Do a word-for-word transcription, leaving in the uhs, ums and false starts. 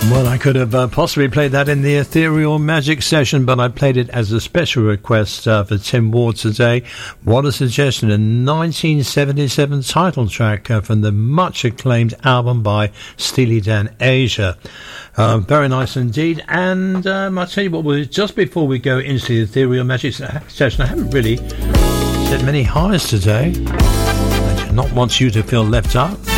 Well, I could have uh, possibly played that in the Ethereal Magic session, but I played it as a special request uh, for Tim Ward today. What a suggestion. A nineteen seventy-seven title track uh, from the much acclaimed album by Steely Dan Asia. Uh, very nice indeed. And um, I'll tell you what, well, just before we go into the Ethereal Magic session, I haven't really said many highs today. I do not want you to feel left out.